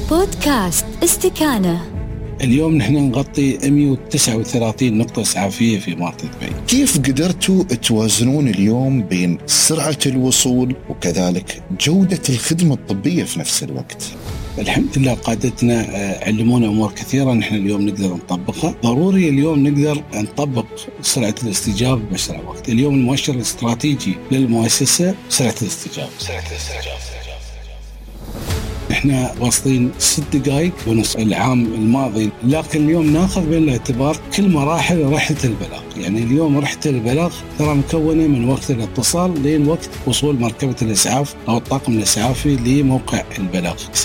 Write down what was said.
بودكاست استكانة. اليوم نحن نغطي 139 نقطة إسعافية في منطقة دبي. كيف قدرتوا توازنون اليوم بين سرعة الوصول وكذلك جودة الخدمة الطبية في نفس الوقت؟ الحمد لله قادتنا علمونا أمور كثيرة نحن اليوم نقدر نطبقها. ضروري اليوم نقدر نطبق سرعة الاستجابة بأسرع وقت. اليوم المؤشر الاستراتيجي للمؤسسة سرعة الاستجابة. احنا واصلين 6 دقائق ونص العام الماضي، لكن اليوم ناخذ بعين الاعتبار كل مراحل رحلة البلاغ. يعني اليوم رحلة البلاغ ترى مكونة من وقت الاتصال لين وقت وصول مركبة الإسعاف أو الطاقم الإسعافي لموقع البلاغ.